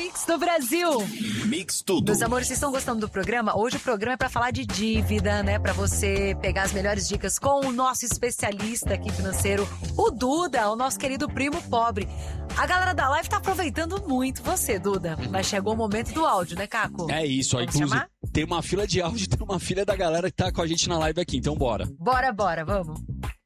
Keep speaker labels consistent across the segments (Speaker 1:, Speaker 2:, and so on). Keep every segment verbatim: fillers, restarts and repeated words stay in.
Speaker 1: Mix do Brasil.
Speaker 2: Mix tudo.
Speaker 1: Meus amores, vocês estão gostando do programa? Hoje o programa é pra falar de dívida, né? Pra você pegar as melhores dicas com o nosso especialista aqui financeiro, o Duda, o nosso querido primo pobre. A galera da live tá aproveitando muito você, Duda. Mas chegou o momento do áudio, né, Caco?
Speaker 3: É isso, ó. Inclusive,
Speaker 1: chamar?
Speaker 3: Tem uma fila de áudio, tem uma fila da galera que tá com a gente na live aqui, então bora.
Speaker 1: Bora, bora, vamos.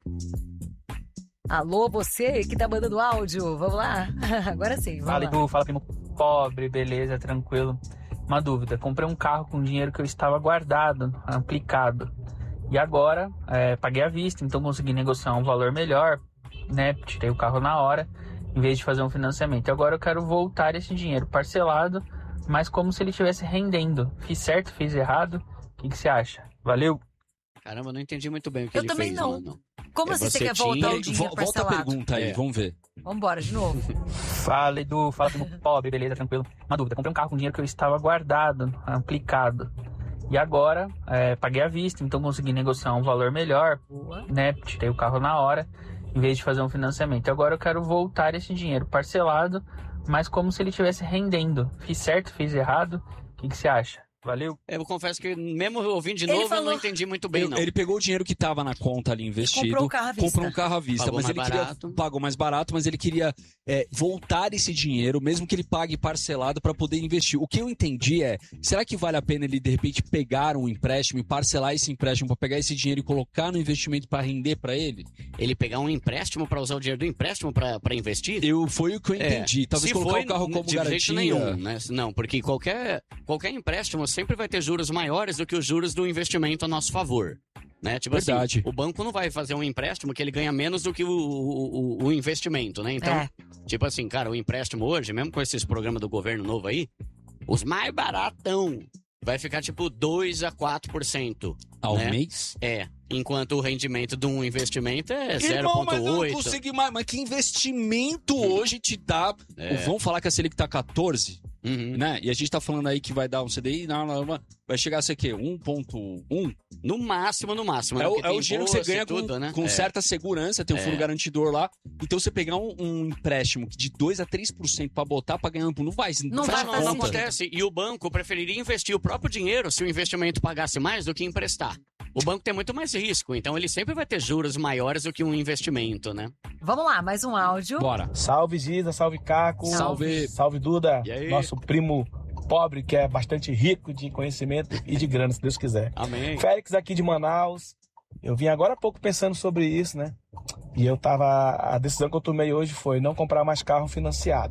Speaker 1: Alô, você que tá mandando áudio, vamos lá? Agora sim, vamos
Speaker 4: Fala,
Speaker 1: lá.
Speaker 4: Edu, fala primo pobre, beleza, tranquilo. Uma dúvida, comprei um carro com dinheiro que eu estava guardado, aplicado. E agora, é, paguei à vista, então consegui negociar um valor melhor, né? Tirei o carro na hora, em vez de fazer um financiamento. E agora eu quero voltar esse dinheiro parcelado, mas como se ele estivesse rendendo. Fiz certo, fiz errado? O que, que você acha? Valeu!
Speaker 2: Caramba, não entendi muito bem o que
Speaker 1: Eu
Speaker 2: ele
Speaker 1: também
Speaker 2: fez,
Speaker 1: não.
Speaker 2: mano.
Speaker 1: Como
Speaker 2: É,
Speaker 1: assim você
Speaker 2: você
Speaker 1: quer voltar
Speaker 2: tinha-
Speaker 1: o dinheiro
Speaker 3: Vo- Volta a
Speaker 1: parcelado?
Speaker 3: pergunta aí,
Speaker 2: É.
Speaker 3: vamos ver.
Speaker 1: Vambora, de novo.
Speaker 4: Fala, Edu, fala primo pobre, beleza, tranquilo. Uma dúvida, comprei um carro com dinheiro que eu estava guardado, aplicado. E agora, é, paguei à vista, então consegui negociar um valor melhor,
Speaker 1: Boa.
Speaker 4: né? Tirei o carro na hora, em vez de fazer um financiamento. E agora eu quero voltar esse dinheiro parcelado, mas como se ele estivesse rendendo. Fiz certo, fiz errado? O que, que você acha? Valeu!
Speaker 2: Eu confesso que, mesmo ouvindo de
Speaker 1: Ele
Speaker 2: novo, eu
Speaker 1: falou-
Speaker 2: não entendi muito bem,
Speaker 3: Eu-
Speaker 2: não.
Speaker 3: Ele pegou o dinheiro que tava na conta ali investido,
Speaker 1: comprou um carro à vista.
Speaker 3: comprou um carro à vista,
Speaker 2: Pagou
Speaker 3: mas
Speaker 2: mais
Speaker 3: ele
Speaker 2: barato.
Speaker 3: queria pagou mais barato, mas ele queria é, voltar esse dinheiro, mesmo que ele pague parcelado para poder investir. O que eu entendi é, será que vale a pena ele de repente pegar um empréstimo e parcelar esse empréstimo para pegar esse dinheiro e colocar no investimento para render para ele?
Speaker 2: Ele pegar um empréstimo pra usar o dinheiro do empréstimo pra, pra investir?
Speaker 3: Eu foi o que eu
Speaker 2: É,
Speaker 3: entendi. Talvez
Speaker 2: se
Speaker 3: colocar
Speaker 2: foi,
Speaker 3: o carro como
Speaker 2: de
Speaker 3: garantia.
Speaker 2: jeito nenhum, né? Não, porque qualquer, qualquer empréstimo sempre vai ter juros maiores do que os juros do investimento a nosso favor. Né? Tipo
Speaker 3: Verdade.
Speaker 2: assim, o banco não vai fazer um empréstimo que ele ganha menos do que o, o, o- o investimento, né? Então,
Speaker 1: É.
Speaker 2: tipo assim, cara, o empréstimo hoje, mesmo com esses programas do governo novo aí, os mais baratão vai ficar tipo dois a quatro por cento.
Speaker 3: Ao
Speaker 2: né?
Speaker 3: mês?
Speaker 2: É, enquanto o rendimento de um investimento é zero
Speaker 3: Irmão,
Speaker 2: vírgula
Speaker 3: mas eu não
Speaker 2: oito.
Speaker 3: consegui mais. Mas que investimento hoje te dá?
Speaker 2: É.
Speaker 3: Vamos falar que a Selic tá quatorze,
Speaker 2: Uhum.
Speaker 3: né? E a gente tá falando aí que vai dar um C D I, não, não, não, vai chegar a ser o quê? um ponto um?
Speaker 2: No máximo, no máximo.
Speaker 3: É,
Speaker 2: né?
Speaker 3: o,
Speaker 2: Porque
Speaker 3: é o
Speaker 2: tem
Speaker 3: dinheiro que você
Speaker 2: imposto e
Speaker 3: ganha com,
Speaker 2: tudo, né?
Speaker 3: com
Speaker 2: É.
Speaker 3: certa segurança, tem um
Speaker 2: É.
Speaker 3: fundo garantidor lá. Então você pegar um, um empréstimo de dois a três por cento pra botar pra ganhar, não vai,
Speaker 1: Não
Speaker 3: faz
Speaker 1: vai
Speaker 2: Não,
Speaker 1: fazer
Speaker 2: não
Speaker 3: conta.
Speaker 2: acontece. E o banco preferiria investir o próprio dinheiro se o investimento pagasse mais do que emprestar. O banco tem muito mais risco, então ele sempre vai ter juros maiores do que um investimento, né?
Speaker 1: Vamos lá, mais um áudio.
Speaker 3: Bora.
Speaker 5: Salve Giza, salve Caco.
Speaker 3: Salve.
Speaker 5: Salve Duda.
Speaker 2: E aí?
Speaker 5: Nosso primo pobre que é bastante rico de conhecimento e de grana, se Deus quiser.
Speaker 2: Amém.
Speaker 5: Félix aqui de Manaus. Eu vim agora há pouco pensando sobre isso, né? E eu tava. A decisão que eu tomei hoje foi não comprar mais carro financiado.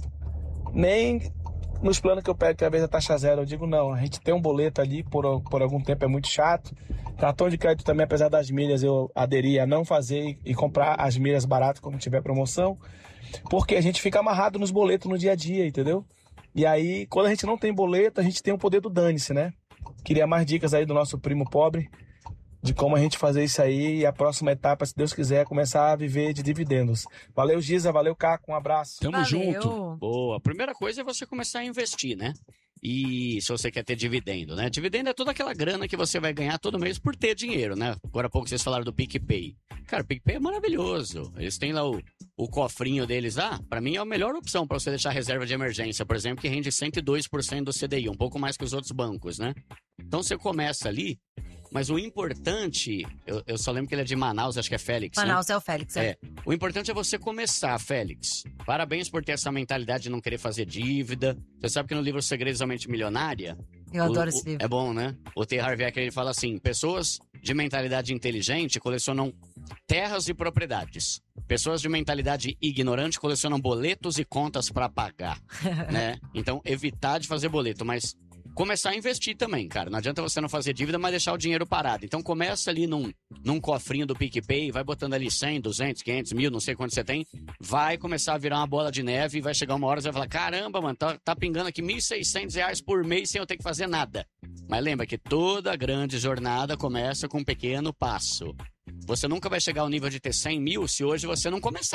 Speaker 5: Nem nos planos que eu pego, que às vezes é taxa zero, eu digo não. A gente tem um boleto ali por, por algum tempo, é muito chato. Cartão de crédito também, apesar das milhas, eu aderi a não fazer e comprar as milhas barato quando tiver promoção. Porque a gente fica amarrado nos boletos no dia a dia, entendeu? E aí, quando a gente não tem boleto, a gente tem o poder do dane-se, né? Queria mais dicas aí do nosso primo pobre, de como a gente fazer isso aí e a próxima etapa, se Deus quiser, é começar a viver de dividendos. Valeu, Giza, valeu, Caco, um abraço.
Speaker 3: Tamo
Speaker 1: Valeu.
Speaker 3: junto.
Speaker 2: Boa. A primeira coisa é você começar a investir, né? E se você quer ter dividendo, né? Dividendo é toda aquela grana que você vai ganhar todo mês por ter dinheiro, né? Agora há pouco vocês falaram do PicPay. Cara, o PicPay é maravilhoso. Eles têm lá o, o cofrinho deles lá. Pra mim é a melhor opção pra você deixar reserva de emergência, por exemplo, que rende cento e dois por cento do C D I, um pouco mais que os outros bancos, né? Então você começa ali, mas o importante, eu, eu só lembro que ele é de Manaus, acho que é Félix, né?
Speaker 1: Manaus é o Félix, é.
Speaker 2: É, o importante é você começar, Félix. Parabéns por ter essa mentalidade de não querer fazer dívida. Você sabe que no livro Segredos da Mente Milionária...
Speaker 1: Eu adoro
Speaker 2: o-
Speaker 1: esse
Speaker 2: o-
Speaker 1: livro.
Speaker 2: É bom, né? O T. Harv Eker, ele fala assim, pessoas de mentalidade inteligente colecionam terras e propriedades. Pessoas de mentalidade ignorante colecionam boletos e contas para pagar, né? Então, evitar de fazer boleto, mas... começar a investir também, cara. Não adianta você não fazer dívida, mas deixar o dinheiro parado. Então começa ali num, num cofrinho do PicPay, vai botando ali cem, duzentos, quinhentos, mil, não sei quanto você tem. Vai começar a virar uma bola de neve e vai chegar uma hora e você vai falar, caramba, mano, tá, tá pingando aqui mil e seiscentos reais por mês sem eu ter que fazer nada. Mas lembra que toda grande jornada começa com um pequeno passo. Você nunca vai chegar ao nível de ter cem mil se hoje você não começar.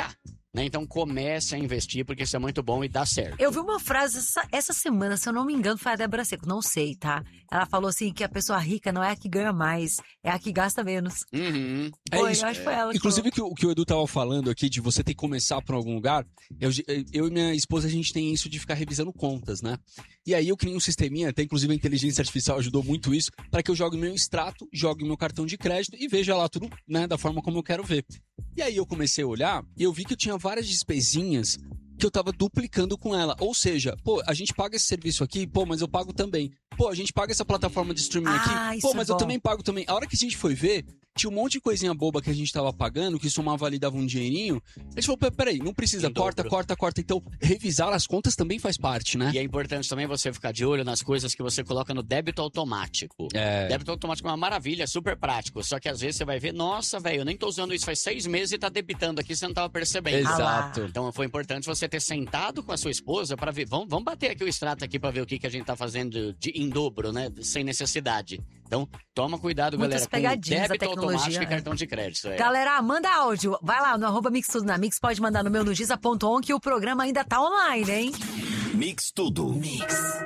Speaker 2: Né? Então comece a investir, porque isso é muito bom e dá certo.
Speaker 1: Eu vi uma frase essa, essa semana, se eu não me engano, foi a Débora Seco, não sei, tá? Ela falou assim que a pessoa rica não é a que ganha mais, é a que gasta menos.
Speaker 2: Uhum.
Speaker 3: É
Speaker 1: Foi,
Speaker 3: isso.
Speaker 1: eu acho que foi ela que
Speaker 3: Inclusive, o que, o que o Edu tava falando aqui, de você ter que começar por algum lugar, eu, eu e minha esposa, a gente tem isso de ficar revisando contas, né? E aí eu criei um sisteminha, até inclusive a inteligência artificial ajudou muito isso, para que eu jogue meu extrato, jogue meu cartão de crédito e veja lá tudo, né, da forma como eu quero ver. E aí eu comecei a olhar e eu vi que eu tinha várias despesinhas que eu tava duplicando com ela. Ou seja, pô, a gente paga esse serviço aqui, pô, mas eu pago também. Pô, a gente paga essa plataforma de streaming
Speaker 1: Ah,
Speaker 3: aqui,
Speaker 1: isso
Speaker 3: pô,
Speaker 1: é
Speaker 3: mas eu
Speaker 1: bom.
Speaker 3: também pago também. A hora que a gente foi ver, tinha um monte de coisinha boba que a gente tava pagando, que somava ali, dava um dinheirinho. A gente falou, "Pô, peraí, não precisa,
Speaker 2: Em
Speaker 3: corta,
Speaker 2: dobro.
Speaker 3: corta, corta. Então, revisar as contas também faz parte, né?
Speaker 2: E é importante também você ficar de olho nas coisas que você coloca no débito automático.
Speaker 3: É.
Speaker 2: Débito automático é uma maravilha, é super prático. Só que às vezes você vai ver, nossa, velho, eu nem tô usando isso faz seis meses e tá debitando aqui, você não tava percebendo.
Speaker 1: Ah lá.
Speaker 3: Exato.
Speaker 2: Então foi importante você ter sentado com a sua esposa para ver. Vamos, vamos bater aqui o extrato aqui para ver o que, que a gente tá fazendo de, em dobro, né? Sem necessidade. Então, toma cuidado,
Speaker 1: Muitas
Speaker 2: galera, com
Speaker 1: pegadinhas da
Speaker 2: débito
Speaker 1: tecnologia,
Speaker 2: automático e
Speaker 1: né?
Speaker 2: cartão de crédito. É.
Speaker 1: Galera, manda áudio. Vai lá no arroba Mix Tudo na Mix, pode mandar no meu no giza ponto on que o programa ainda tá online, hein?
Speaker 6: Mix Tudo.
Speaker 1: Mix.